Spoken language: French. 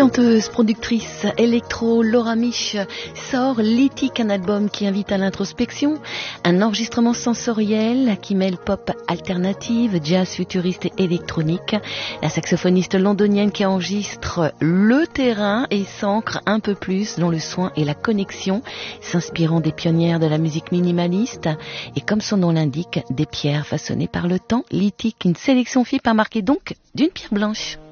chanteuse, productrice électro Laura Mich sort Lithique, un album qui invite à l'introspection, un enregistrement sensoriel qui mêle pop alternative, jazz futuriste et électronique. La saxophoniste londonienne qui enregistre le terrain et s'ancre un peu plus dans le soin et la connexion, s'inspirant des pionnières de la musique minimaliste et, comme son nom l'indique, des pierres façonnées par le temps. Lithique, une sélection FIP marquée donc d'une pierre blanche.